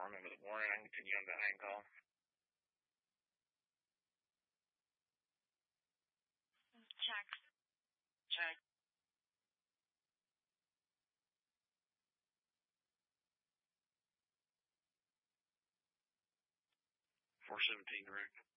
storm into the morning. I can continue on that night call. Check. Check. 417 direct.